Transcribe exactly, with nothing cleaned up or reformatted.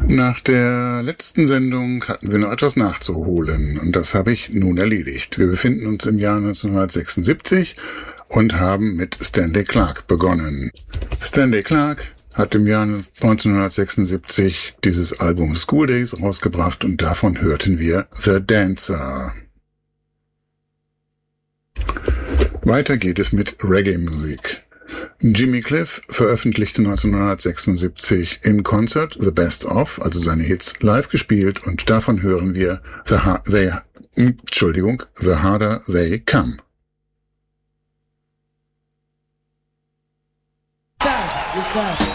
Nach der letzten Sendung hatten wir noch etwas nachzuholen und das habe ich nun erledigt. Wir befinden uns im Jahr neunzehnhundertsechsundsiebzig und haben mit Stanley Clarke begonnen. Stanley Clarke hat im Jahr neunzehnhundertsechsundsiebzig dieses Album School Days rausgebracht und davon hörten wir The Dancer. Weiter geht es mit Reggae-Musik. Jimmy Cliff veröffentlichte neunzehnhundertsechsundsiebzig in Concert The Best Of, also seine Hits, live gespielt und davon hören wir The, ha- they, Entschuldigung, The Harder They Come. Thanks,